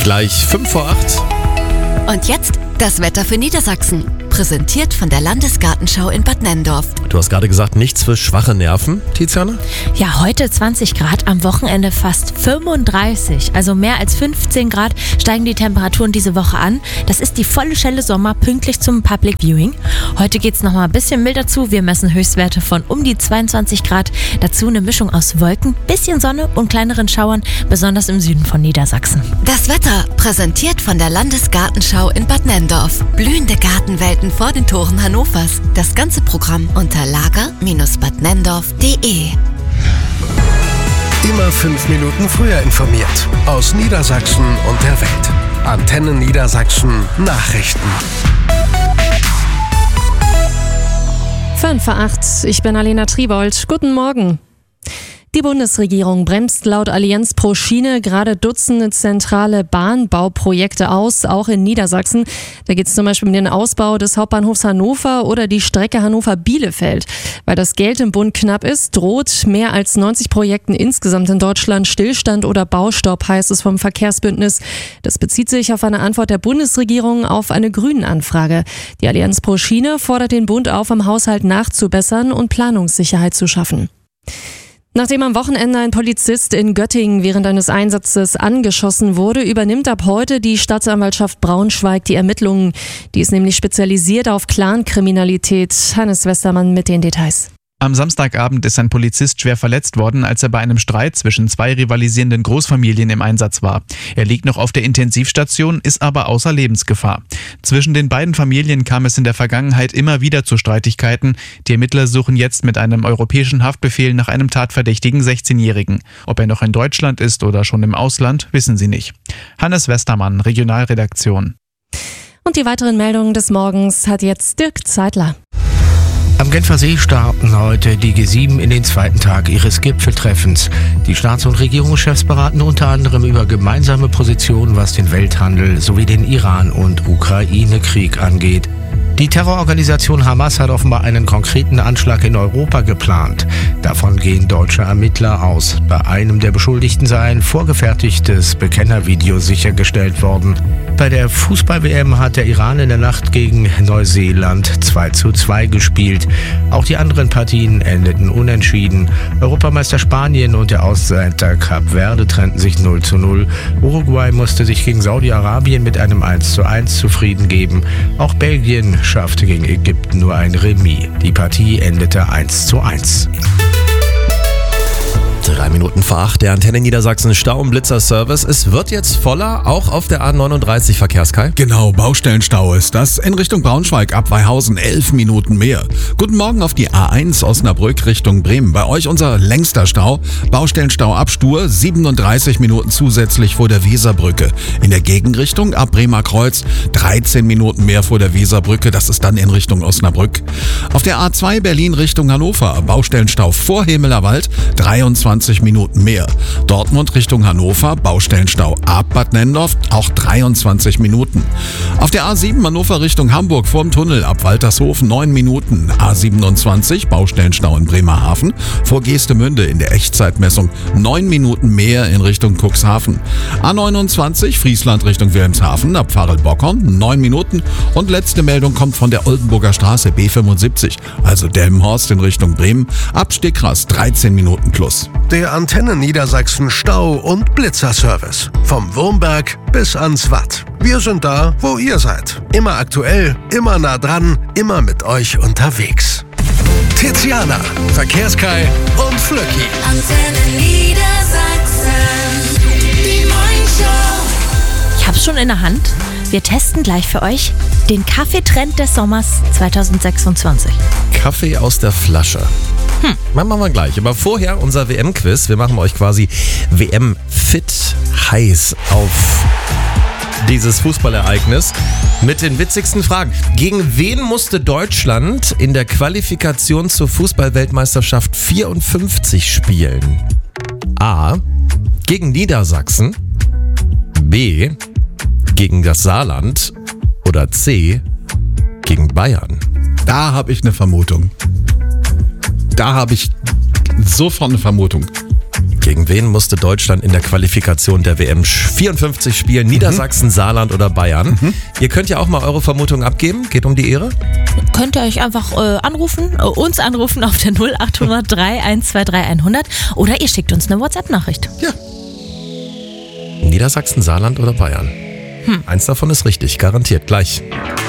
Gleich 5 vor 8. Und jetzt das Wetter für Niedersachsen. Präsentiert von der Landesgartenschau in Bad Nenndorf. Du hast gerade gesagt, nichts für schwache Nerven, Tiziana? Ja, heute 20 Grad, am Wochenende fast 35. Also mehr als 15 Grad steigen die Temperaturen diese Woche an. Das ist die volle Schelle Sommer, pünktlich zum Public Viewing. Heute geht es nochmal ein bisschen milder zu. Wir messen Höchstwerte von um die 22 Grad. Dazu eine Mischung aus Wolken, bisschen Sonne und kleineren Schauern, besonders im Süden von Niedersachsen. Das Wetter präsentiert von der Landesgartenschau in Bad Nenndorf. Blühende Gartenwelten vor den Toren Hannovers. Das ganze Programm unter lager-badnendorf.de. Immer 5 Minuten früher informiert. Aus Niedersachsen und der Welt. Antennen Niedersachsen Nachrichten. 5 vor 8. Ich bin Alena Tribold. Guten Morgen. Die Bundesregierung bremst laut Allianz pro Schiene gerade Dutzende zentrale Bahnbauprojekte aus, auch in Niedersachsen. Da geht es zum Beispiel um den Ausbau des Hauptbahnhofs Hannover oder die Strecke Hannover-Bielefeld. Weil das Geld im Bund knapp ist, droht mehr als 90 Projekten insgesamt in Deutschland Stillstand oder Baustopp, heißt es vom Verkehrsbündnis. Das bezieht sich auf eine Antwort der Bundesregierung auf eine Grünen-Anfrage. Die Allianz pro Schiene fordert den Bund auf, im Haushalt nachzubessern und Planungssicherheit zu schaffen. Nachdem am Wochenende ein Polizist in Göttingen während eines Einsatzes angeschossen wurde, übernimmt ab heute die Staatsanwaltschaft Braunschweig die Ermittlungen. Die ist nämlich spezialisiert auf Clankriminalität. Hannes Westermann mit den Details. Am Samstagabend ist ein Polizist schwer verletzt worden, als er bei einem Streit zwischen 2 rivalisierenden Großfamilien im Einsatz war. Er liegt noch auf der Intensivstation, ist aber außer Lebensgefahr. Zwischen den beiden Familien kam es in der Vergangenheit immer wieder zu Streitigkeiten. Die Ermittler suchen jetzt mit einem europäischen Haftbefehl nach einem tatverdächtigen 16-Jährigen. Ob er noch in Deutschland ist oder schon im Ausland, wissen sie nicht. Hannes Westermann, Regionalredaktion. Und die weiteren Meldungen des Morgens hat jetzt Dirk Zeitler. Am Genfer See starten heute die G7 in den zweiten Tag ihres Gipfeltreffens. Die Staats- und Regierungschefs beraten unter anderem über gemeinsame Positionen, was den Welthandel sowie den Iran- und Ukraine-Krieg angeht. Die Terrororganisation Hamas hat offenbar einen konkreten Anschlag in Europa geplant. Davon gehen deutsche Ermittler aus. Bei einem der Beschuldigten sei ein vorgefertigtes Bekennervideo sichergestellt worden. Bei der Fußball-WM hat der Iran in der Nacht gegen Neuseeland 2:2 gespielt. Auch die anderen Partien endeten unentschieden. Europameister Spanien und der Außenseiter Kap Verde trennten sich 0:0. Uruguay musste sich gegen Saudi-Arabien mit einem 1:1 zufrieden geben. Auch Belgien schaffte gegen Ägypten nur ein Remis. Die Partie endete 1:1. 3 Minuten vor 8, der Antenne Niedersachsen Stau- und Blitzer-Service. Es wird jetzt voller, auch auf der A39 Verkehrskai. Genau, Baustellenstau ist das. In Richtung Braunschweig ab Weihausen 11 Minuten mehr. Guten Morgen auf die A1 Osnabrück Richtung Bremen. Bei euch unser längster Stau. Baustellenstau ab Stur, 37 Minuten zusätzlich vor der Weserbrücke. In der Gegenrichtung ab Bremer Kreuz 13 Minuten mehr vor der Weserbrücke. Das ist dann in Richtung Osnabrück. Auf der A2 Berlin Richtung Hannover. Baustellenstau vor Hemelerwald 23 Minuten mehr. Dortmund Richtung Hannover, Baustellenstau ab Bad Nenndorf, auch 23 Minuten. Auf der A7 Hannover Richtung Hamburg vorm Tunnel ab Waltershofen 9 Minuten. A27 Baustellenstau in Bremerhaven vor Geestemünde in der Echtzeitmessung 9 Minuten mehr in Richtung Cuxhaven. A29 Friesland Richtung Wilhelmshaven ab Pfarrel-Bockhorn 9 Minuten. Und letzte Meldung kommt von der Oldenburger Straße B75, also Delmenhorst in Richtung Bremen, ab Stickras 13 Minuten plus. Der Antenne Niedersachsen Stau- und Blitzerservice. Vom Wurmberg bis ans Watt. Wir sind da, wo ihr seid. Immer aktuell, immer nah dran, immer mit euch unterwegs. Tiziana, Verkehrskai und Flöcki. Antenne Niedersachsen. Die Morningshow. Ich hab's schon in der Hand. Wir testen gleich für euch den Kaffeetrend des Sommers 2026. Kaffee aus der Flasche. Machen wir gleich. Aber vorher unser WM-Quiz. Wir machen euch quasi WM-fit heiß auf dieses Fußballereignis mit den witzigsten Fragen. Gegen wen musste Deutschland in der Qualifikation zur Fußball-Weltmeisterschaft 54 spielen? A. Gegen Niedersachsen. B. Gegen das Saarland. Oder C. Gegen Bayern. Da habe ich eine Vermutung. Da habe ich sofort eine Vermutung. Gegen wen musste Deutschland in der Qualifikation der WM 54 spielen? Niedersachsen, Saarland oder Bayern? Ihr könnt ja auch mal eure Vermutung abgeben. Geht um die Ehre. Könnt ihr euch einfach uns anrufen auf der 0800 3123 100 oder ihr schickt uns eine WhatsApp-Nachricht. Ja. Niedersachsen, Saarland oder Bayern? Eins davon ist richtig, garantiert. Gleich.